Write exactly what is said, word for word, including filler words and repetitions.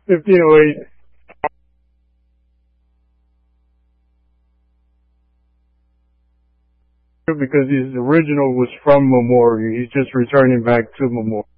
fifteen oh eight. Because his original was from Memorial. He's just returning back to Memorial.